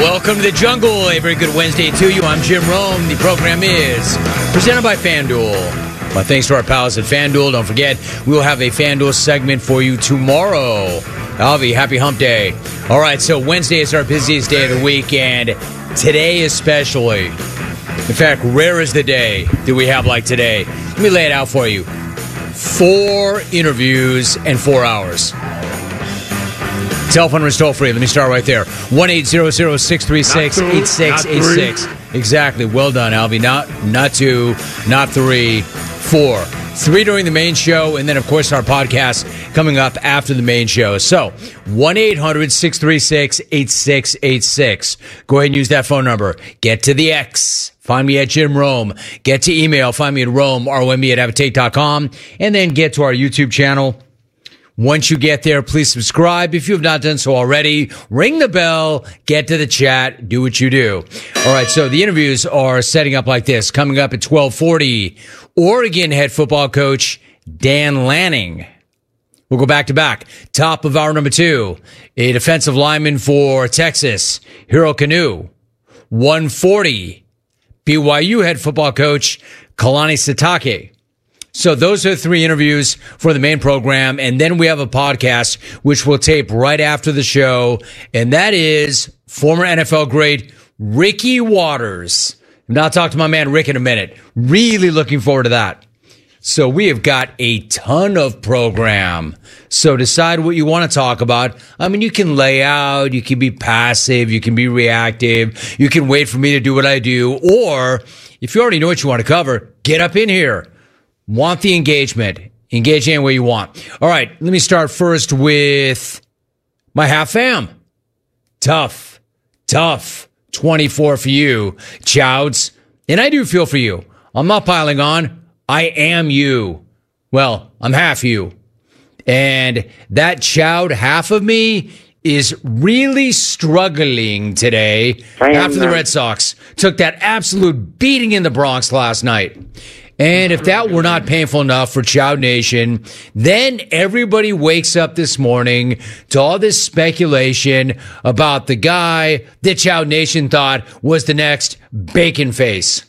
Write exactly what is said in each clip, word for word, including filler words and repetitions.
Welcome to the jungle. A very good Wednesday to you. I'm Jim Rome. The program is presented by FanDuel. My thanks to our pals at FanDuel. Don't forget, we will have a FanDuel segment for you tomorrow. Alvi, happy hump day. All right, so Wednesday is our busiest day of the week, and today especially. In fact, rare is the day that we have like today. Let me lay it out for you. Four interviews and four hours. Telephone is toll free. Let me start right there. one eight hundred, six three six, eight six eight six. Exactly. Well done, Alvi. Not not two, not three, four. Three during the main show, and then, of course, our podcast coming up after the main show. So, one eight hundred, six three six, eight six eight six. Go ahead and use that phone number. Get to the X. Find me at Jim Rome. Get to email. Find me at Rome, R O M E at Avitate dot com. And then get to our YouTube channel. Once you get there, please subscribe. If you have not done so already, ring the bell, get to the chat, do what you do. All right, so the interviews are setting up like this. Coming up at twelve forty, Oregon head football coach Dan Lanning. We'll go back to back. Top of hour number two, a defensive lineman for Texas, Hero Kanu. one forty, B Y U head football coach Kalani Sitake. So those are three interviews for the main program, and then we have a podcast which we'll tape right after the show, and that is former N F L great Ricky Watters. And I'll talk to my man Rick in a minute. Really looking forward to that. So we have got a ton of program. So decide what you want to talk about. I mean, you can lay out, you can be passive, you can be reactive, you can wait for me to do what I do, or if you already know what you want to cover, get up in here. Want the engagement. Engage any way you want. All right, let me start first with my half fam. Tough, tough twenty-four for you, Chouds. And I do feel for you. I'm not piling on. I am you. Well, I'm half you. And that Choud half of me is really struggling today after the Red Sox took that absolute beating in the Bronx last night. And if that were not painful enough for Choud Nation, then everybody wakes up this morning to all this speculation about the guy that Choud Nation thought was the next Bacon Face.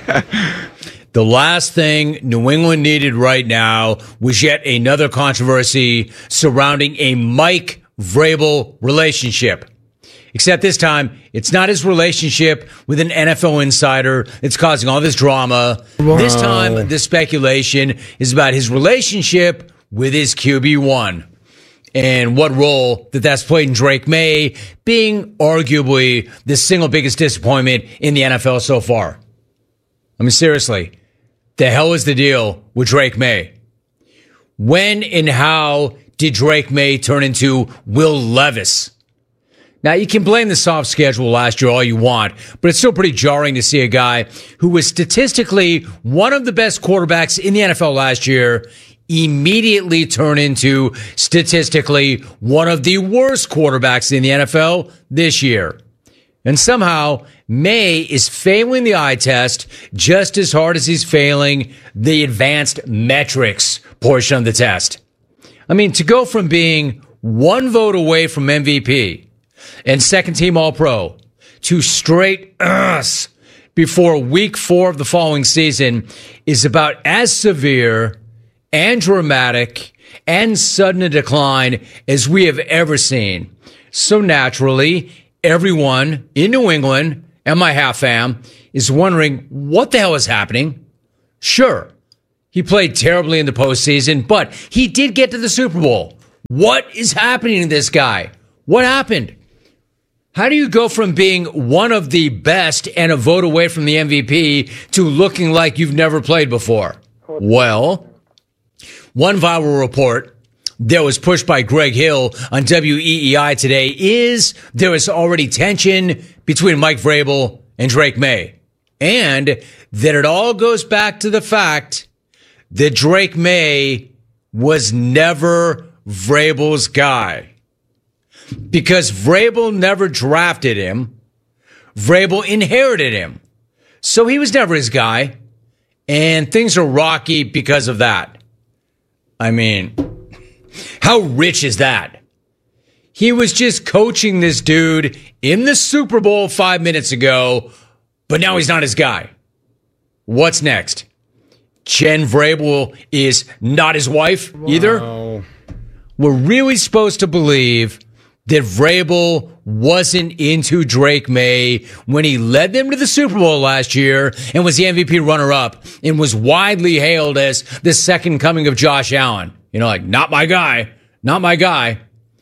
The last thing New England needed right now was yet another controversy surrounding a Mike Vrabel relationship. Except this time, it's not his relationship with an N F L insider that's causing all this drama. Wow. This time, the speculation is about his relationship with his Q B one and what role that that's played in Drake May being arguably the single biggest disappointment in the N F L so far. I mean, seriously, the hell is the deal with Drake May? When and how did Drake May turn into Will Levis? Now, you can blame the soft schedule last year all you want, but it's still pretty jarring to see a guy who was statistically one of the best quarterbacks in the N F L last year immediately turn into statistically one of the worst quarterbacks in the N F L this year. And somehow, May is failing the eye test just as hard as he's failing the advanced metrics portion of the test. I mean, to go from being one vote away from M V P and second team All-Pro to straight us before week four of the following season is about as severe and dramatic and sudden a decline as we have ever seen. So naturally, everyone in New England and my half fam is wondering what the hell is happening. Sure, he played terribly in the postseason, but he did get to the Super Bowl. What is happening to this guy? What happened? How do you go from being one of the best and a vote away from the M V P to looking like you've never played before? Well, one viral report that was pushed by Greg Hill on W E E I today is there is already tension between Mike Vrabel and Drake May. And that it all goes back to the fact that Drake May was never Vrabel's guy. Because Vrabel never drafted him, Vrabel inherited him. So he was never his guy, and things are rocky because of that. I mean, how rich is that? He was just coaching this dude in the Super Bowl five minutes ago, but now he's not his guy. What's next? Jen Vrabel is not his wife either? Wow. We're really supposed to believe that Vrabel wasn't into Drake May when he led them to the Super Bowl last year and was the M V P runner-up and was widely hailed as the second coming of Josh Allen. You know, like, not my guy, not my guy.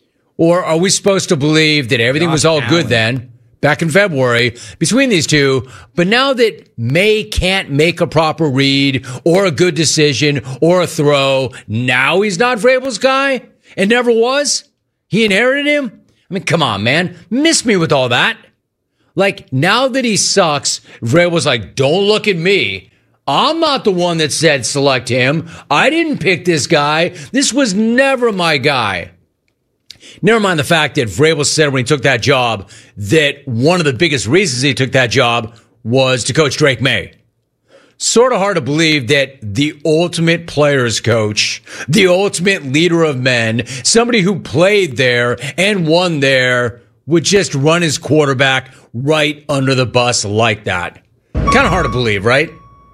Or are we supposed to believe that everything Josh was all Allen. good then, back in February, between these two, but now that May can't make a proper read or a good decision or a throw, now he's not Vrabel's guy and never was? He inherited him? I mean, come on, man. Miss me with all that. Like, now that he sucks, Vrabel's like, don't look at me. I'm not the one that said select him. I didn't pick this guy. This was never my guy. Never mind the fact that Vrabel said when he took that job that one of the biggest reasons he took that job was to coach Drake May. Sort of hard to believe that the ultimate players coach, the ultimate leader of men, somebody who played there and won there, would just run his quarterback right under the bus like that. Kind of hard to believe, right?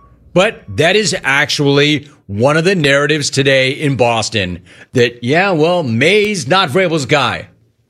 But that is actually one of the narratives today in Boston, that, yeah, well, May's not Vrabel's guy.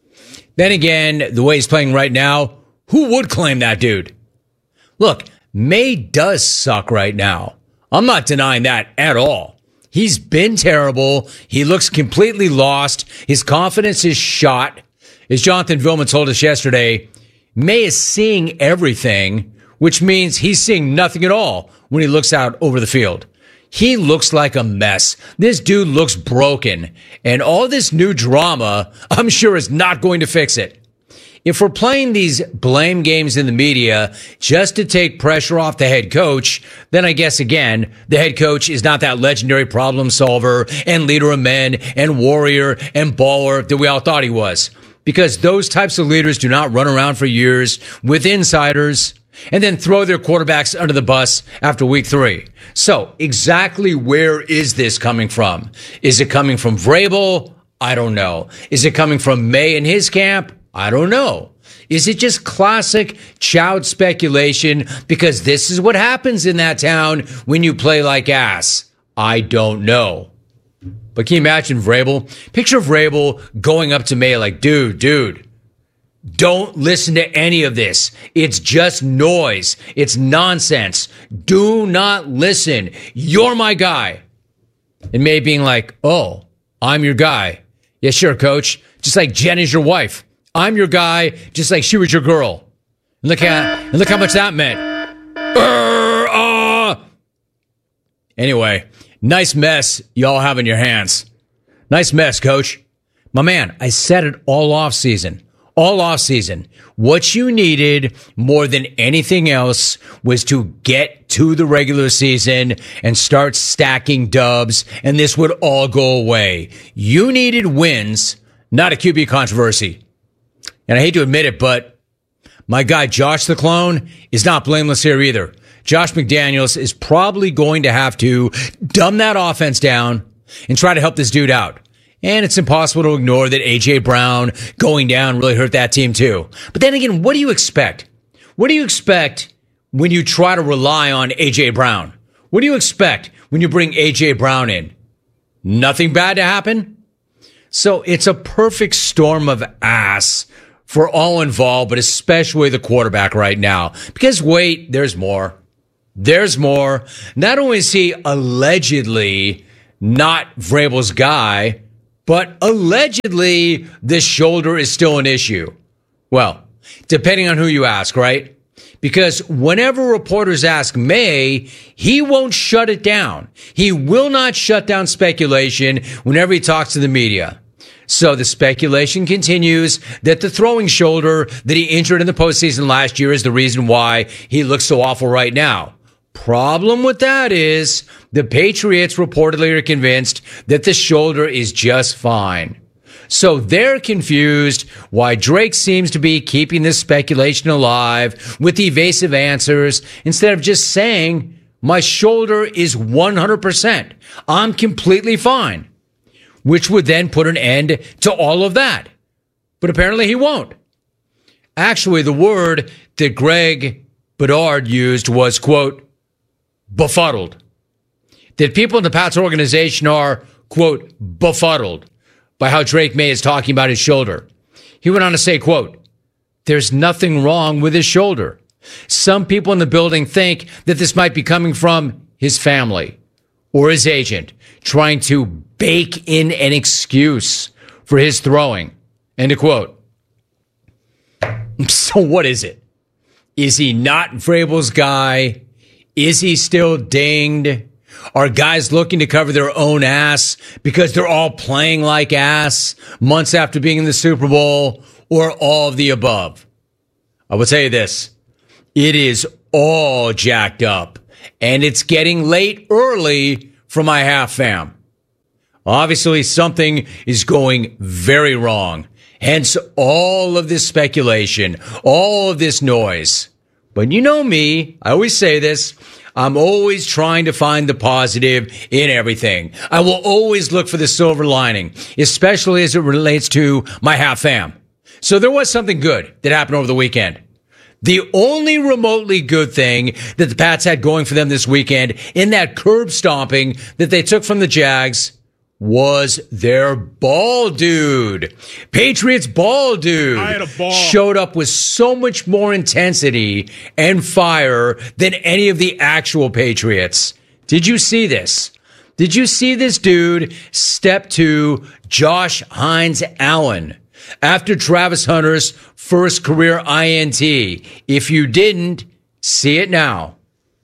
Then again, the way he's playing right now, who would claim that dude? Look, May does suck right now. I'm not denying that at all. He's been terrible. He looks completely lost. His confidence is shot. As Jonathan Vilma told us yesterday, May is seeing everything, which means he's seeing nothing at all when he looks out over the field. He looks like a mess. This dude looks broken. And all this new drama, I'm sure, is not going to fix it. If we're playing these blame games in the media just to take pressure off the head coach, then I guess, again, the head coach is not that legendary problem solver and leader of men and warrior and baller that we all thought he was. Because those types of leaders do not run around for years with insiders and then throw their quarterbacks under the bus after week three. So exactly where is this coming from? Is it coming from Vrabel? I don't know. Is it coming from May and his camp? I don't know. Is it just classic child speculation because this is what happens in that town when you play like ass? I don't know. But can you imagine Vrabel? Picture Vrabel going up to May like, dude, dude, don't listen to any of this. It's just noise. It's nonsense. Do not listen. You're my guy. And May being like, oh, I'm your guy. Yeah, sure, coach. Just like Jen is your wife. I'm your guy, just like she was your girl. And look how, and look how much that meant. Urgh, uh. Anyway, nice mess y'all have in your hands. Nice mess, coach. My man, I said it all off season. All off season. What you needed more than anything else was to get to the regular season and start stacking dubs, and this would all go away. You needed wins, not a Q B controversy. And I hate to admit it, but my guy Josh the Clone is not blameless here either. Josh McDaniels is probably going to have to dumb that offense down and try to help this dude out. And it's impossible to ignore that A J Brown going down really hurt that team too. But then again, what do you expect? What do you expect when you try to rely on A J Brown? What do you expect when you bring A J Brown in? Nothing bad to happen? So it's a perfect storm of ass for all involved, but especially the quarterback right now. Because wait, there's more. There's more. Not only is he allegedly not Vrabel's guy, but allegedly the shoulder is still an issue. Well, depending on who you ask, right? Because whenever reporters ask May, he won't shut it down. He will not shut down speculation whenever he talks to the media. So the speculation continues that the throwing shoulder that he injured in the postseason last year is the reason why he looks so awful right now. Problem with that is the Patriots reportedly are convinced that the shoulder is just fine. So they're confused why Drake seems to be keeping this speculation alive with evasive answers instead of just saying, my shoulder is one hundred percent. I'm completely fine. Which would then put an end to all of that. but apparently he won't. Actually, the word that Greg Bedard used was, quote, befuddled. That people in the Pats organization are, quote, befuddled by how Drake May is talking about his shoulder. He went on to say, quote, there's nothing wrong with his shoulder. Some people in the building think that this might be coming from his family or his agent trying to bake in an excuse for his throwing. End of quote. So what is it? Is he not Vrabel's guy? Is he still dinged? Are guys looking to cover their own ass because they're all playing like ass months after being in the Super Bowl, or all of the above? I will tell you this. It is all jacked up, and it's getting late early for my half fam. Obviously, something is going very wrong. Hence, all of this speculation, all of this noise. But you know me, I always say this, I'm always trying to find the positive in everything. I will always look for the silver lining, especially as it relates to my half fam. So there was something good that happened over the weekend. The only remotely good thing that the Pats had going for them this weekend in that curb stomping that they took from the Jags was their ball dude. Patriots ball dude I had a ball. Showed up with so much more intensity and fire than any of the actual Patriots. Did you see this? Did you see this dude step to Josh Hines Allen after Travis Hunter's first career I N T? If you didn't, see it now.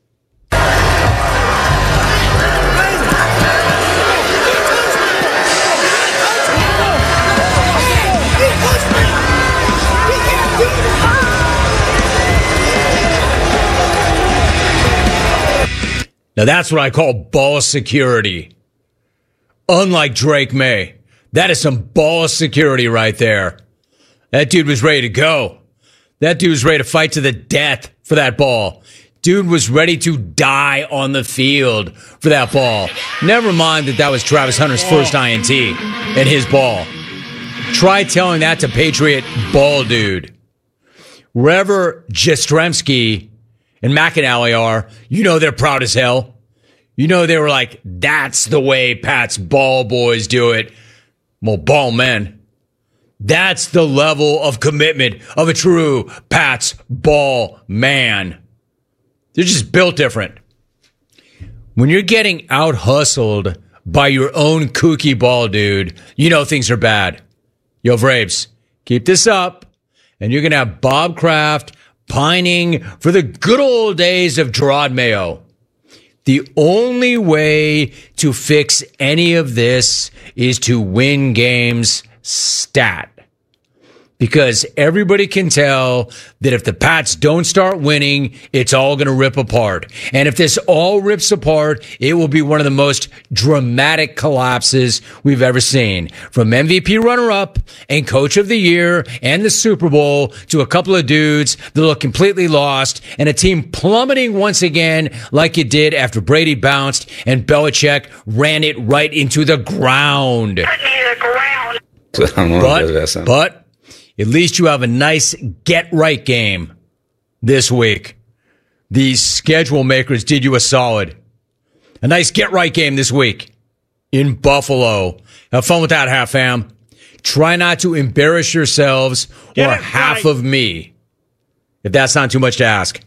Now that's what I call ball security. Unlike Drake May. That is some ball security right there. That dude was ready to go. That dude was ready to fight to the death for that ball. Dude was ready to die on the field for that ball. Never mind that that was Travis Hunter's first I N T and his ball. Try telling that to Patriot ball dude. Wherever Jastrzemski and McAnally are, you know they're proud as hell. You know they were like, that's the way Pat's ball boys do it. Well, ball men. That's the level of commitment of a true Pat's ball man. They're just built different. When you're getting out-hustled by your own kooky ball dude, you know things are bad. Yo, Vrabes, keep this up, and you're going to have Bob Kraft pining for the good old days of Gerard Mayo. The only way to fix any of this is to win games stat. Because everybody can tell that if the Pats don't start winning, it's all going to rip apart. And if this all rips apart, it will be one of the most dramatic collapses we've ever seen. From M V P runner-up and coach of the year and the Super Bowl to a couple of dudes that look completely lost and a team plummeting once again like it did after Brady bounced and Belichick ran it right into the ground. But, but, at least you have a nice get-right game this week. These schedule makers did you a solid. A nice get-right game this week in Buffalo. Have fun with that, half fam. Try not to embarrass yourselves Get or it half right. of me, if that's not too much to ask.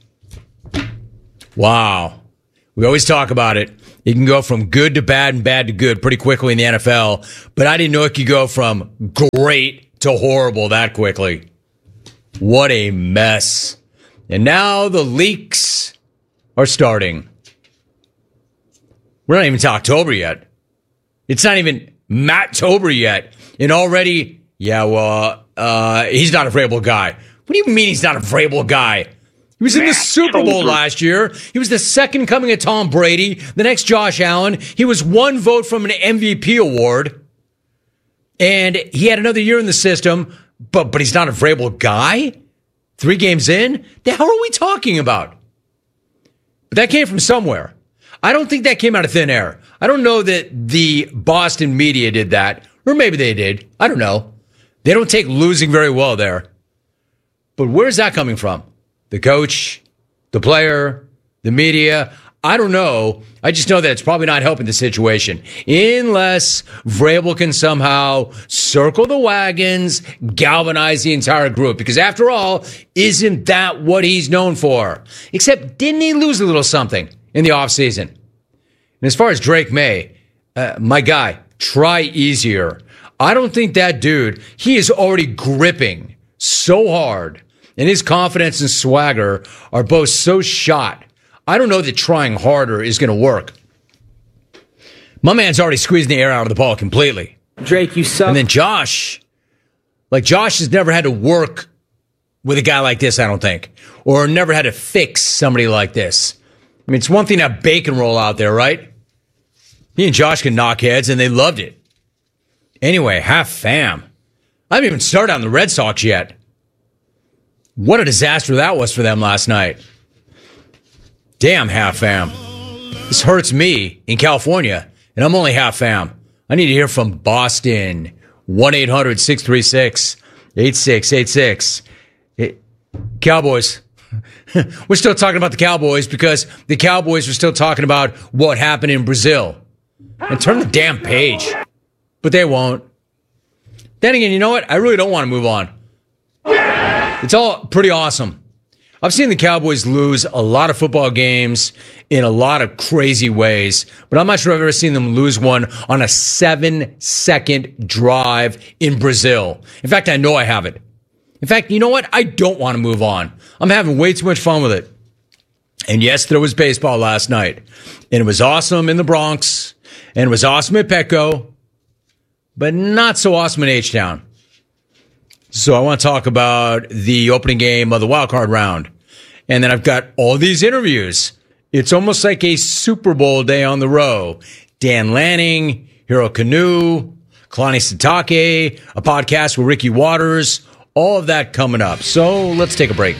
Wow. We always talk about it. You can go from good to bad and bad to good pretty quickly in the N F L, but I didn't know it could go from great to horrible that quickly. What a mess. And now the leaks are starting. We're not even to October yet. It's not even Matt-tober yet. And already, yeah, well, uh, he's not a Vrabel guy. What do you mean he's not a Vrabel guy? He was in the Super Bowl last year. He was the second coming of Tom Brady, the next Josh Allen. He was one vote from an M V P award. And he had another year in the system, but but he's not a Vrabel guy? Three games in? The hell are we talking about? But that came from somewhere. I don't think that came out of thin air. I don't know that the Boston media did that. Or maybe they did. I don't know. They don't take losing very well there. But where's that coming from? The coach, the player, the media? I don't know. I just know that it's probably not helping the situation. Unless Vrabel can somehow circle the wagons, galvanize the entire group. Because after all, isn't that what he's known for? Except, didn't he lose a little something in the offseason? And as far as Drake May, uh, my guy, try easier. I don't think that dude, he is already gripping so hard. And his confidence and swagger are both so shot. I don't know that trying harder is going to work. My man's already squeezing the air out of the ball completely. Drake, you suck. And then Josh, like Josh has never had to work with a guy like this, I don't think. Or never had to fix somebody like this. I mean, it's one thing to have Bacon roll out there, right? He and Josh can knock heads, and they loved it. Anyway, half fam. I haven't even started on the Red Sox yet. What a disaster that was for them last night. Damn, half fam. This hurts me in California, and I'm only half fam. I need to hear from Boston. one eight hundred six three six eight six eight six. Cowboys. We're still talking about the Cowboys because the Cowboys are still talking about what happened in Brazil. And turn the damn page. But they won't. Then again, you know what? I really don't want to move on. It's all pretty awesome. I've seen the Cowboys lose a lot of football games in a lot of crazy ways, but I'm not sure I've ever seen them lose one on a seven-second drive in Brazil. In fact, I know I haven't. In fact, you know what? I don't want to move on. I'm having way too much fun with it. And yes, there was baseball last night, and it was awesome in the Bronx, and it was awesome at Petco, but not so awesome in H-Town. So I want to talk about the opening game of the wild card round. And then I've got all these interviews. It's almost like a Super Bowl day on the row. Dan Lanning, Hiro Kanu, Kalani Sitake, a podcast with Ricky Waters, all of that coming up. So let's take a break.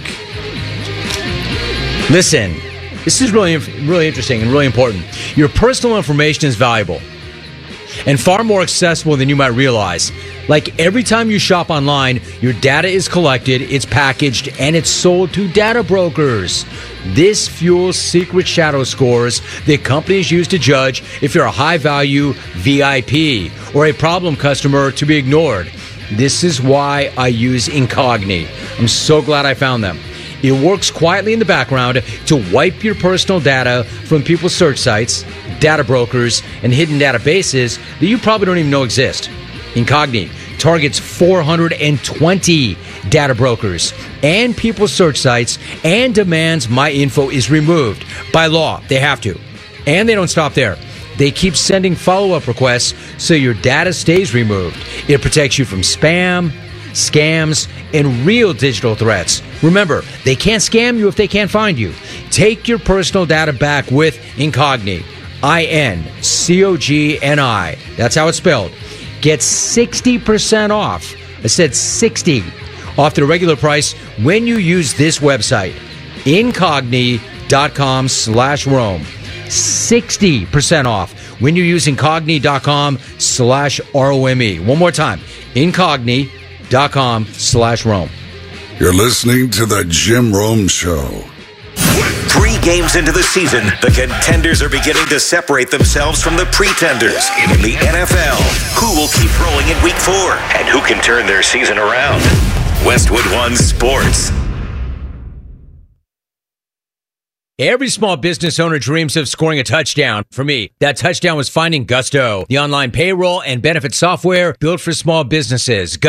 Listen, this is really, really interesting and really important. Your personal information is valuable and far more accessible than you might realize. Like every time you shop online, your data is collected, it's packaged, and it's sold to data brokers. This fuels secret shadow scores that companies use to judge if you're a high-value V I P or a problem customer to be ignored. This is why I use Incogni. I'm so glad I found them. It works quietly in the background to wipe your personal data from people's search sites, data brokers, and hidden databases that you probably don't even know exist. Incogni targets four hundred twenty data brokers and people's search sites and demands my info is removed. By law, they have to. And they don't stop there. They keep sending follow-up requests so your data stays removed. It protects you from spam, scams, and real digital threats. Remember, they can't scam you if they can't find you. Take your personal data back with Incogni. I N C O G N I. That's how it's spelled. Get sixty percent off. I said sixty off the regular price when you use this website. Incogni.com slash Rome. sixty percent off when you use Incogni.com slash R O M E. One more time. Incogni.com slash Rome. You're listening to the Jim Rome Show. Three games into the season, the contenders are beginning to separate themselves from the pretenders. In the N F L, who will keep rolling in week four and who can turn their season around? Westwood One Sports. Every small business owner dreams of scoring a touchdown. For me, that touchdown was finding Gusto, the online payroll and benefit software built for small businesses.